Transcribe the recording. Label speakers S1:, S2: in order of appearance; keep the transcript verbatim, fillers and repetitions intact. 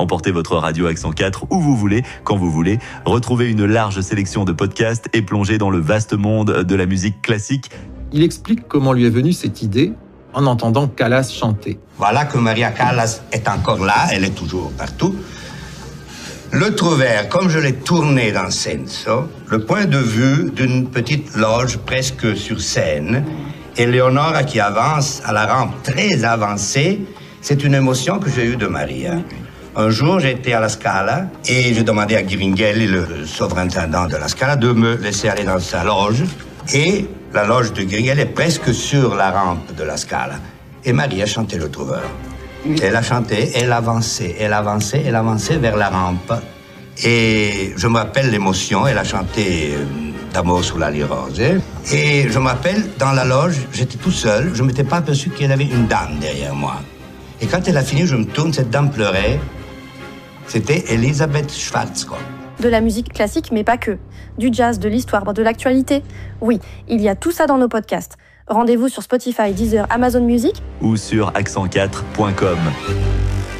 S1: Emportez votre radio Accent quatre où vous voulez, quand vous voulez. Retrouvez une large sélection de podcasts et plongez dans le vaste monde de la musique classique.
S2: Il explique comment lui est venue cette idée en entendant Callas chanter.
S3: Voilà que Maria Callas est encore là, elle est toujours partout. Le Trouvère, comme je l'ai tourné dans Senso, le point de vue d'une petite loge presque sur scène, et Leonora qui avance à la rampe très avancée, c'est une émotion que j'ai eue de Maria. Un jour, j'étais à la Scala et j'ai demandé à Ghiringhelli, le surintendant de la Scala, de me laisser aller dans sa loge. Et la loge de Ghiringhelli est presque sur la rampe de la Scala. Et Maria chantait le Trouveur. Elle a chanté, elle avançait, elle avançait, elle avançait vers la rampe. Et je me rappelle l'émotion, elle a chanté euh, D'amour sous la lie rose. Et je me rappelle, dans la loge, j'étais tout seul, je ne m'étais pas aperçu qu'il y avait une dame derrière moi. Et quand elle a fini, je me tourne, cette dame pleurait. C'était Elisabeth Schwarzkopf.
S4: De la musique classique, mais pas que. Du jazz, de l'histoire, de l'actualité. Oui, il y a tout ça dans nos podcasts. Rendez-vous sur Spotify, Deezer, Amazon Music
S1: ou sur accent quatre point com.